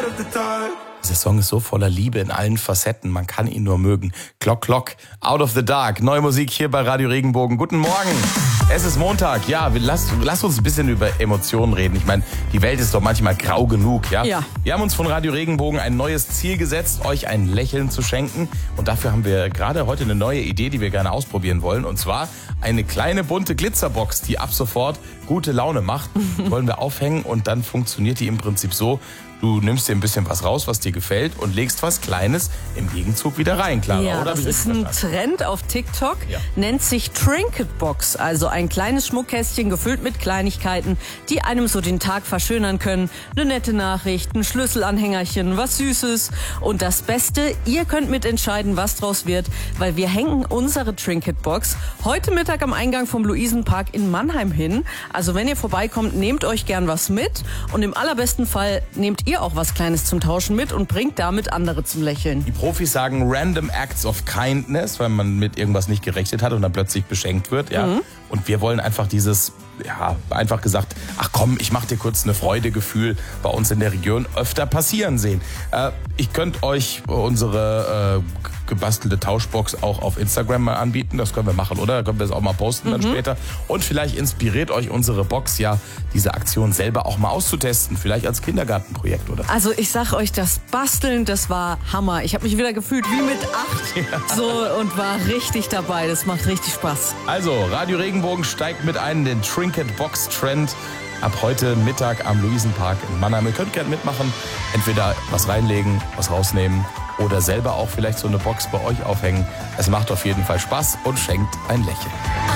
Dieser Song ist so voller Liebe in allen Facetten, man kann ihn nur mögen. Clock, Clock, Out of the Dark, neue Musik hier bei Radio Regenbogen. Guten Morgen, es ist Montag. Ja, lass uns ein bisschen über Emotionen reden. Ich meine, die Welt ist doch manchmal grau genug, ja? Ja. Wir haben uns von Radio Regenbogen ein neues Ziel gesetzt, euch ein Lächeln zu schenken. Und dafür haben wir gerade heute eine neue Idee, die wir gerne ausprobieren wollen. Und zwar eine kleine bunte Glitzerbox, die ab sofort gute Laune macht. Wollen wir aufhängen und dann funktioniert die im Prinzip so: Du nimmst dir ein bisschen was raus, was dir gefällt und legst was Kleines im Gegenzug wieder rein, Clara, Ja, oder? das ist ein Trend auf TikTok, Ja. nennt sich Trinket Box, also ein kleines Schmuckkästchen gefüllt mit Kleinigkeiten, die einem so den Tag verschönern können. Eine nette Nachricht, ein Schlüsselanhängerchen, was Süßes. Und das Beste, ihr könnt mitentscheiden, was draus wird, weil wir hängen unsere Trinket Box heute Mittag am Eingang vom Luisenpark in Mannheim hin. Also wenn ihr vorbeikommt, nehmt euch gern was mit und im allerbesten Fall nehmt ihr auch was Kleines zum Tauschen mit und bringt damit andere zum Lächeln. Die Profis sagen Random Acts of Kindness, weil man mit irgendwas nicht gerechnet hat und dann plötzlich beschenkt wird. Ja. Und wir wollen einfach dieses, ja, einfach gesagt, ach komm, ich mach dir kurz eine Freudegefühl bei uns in der Region öfter passieren sehen. Ich könnte euch unsere gebastelte Tauschbox auch auf Instagram mal anbieten. Das können wir machen, oder? Da können wir es auch mal posten dann später. Und vielleicht inspiriert euch unsere Box ja, diese Aktion selber auch mal auszutesten. Vielleicht als Kindergartenprojekt, oder? Also ich sag euch, das Basteln, das war Hammer. Ich habe mich wieder gefühlt wie mit 8 so und war richtig dabei. Das macht richtig Spaß. Also, Radio Regenbogen steigt mit ein in den Trinket Box Trend. Ab heute Mittag am Luisenpark in Mannheim. Ihr könnt gerne mitmachen. Entweder was reinlegen, was rausnehmen oder selber auch vielleicht so eine Box bei euch aufhängen. Es macht auf jeden Fall Spaß und schenkt ein Lächeln.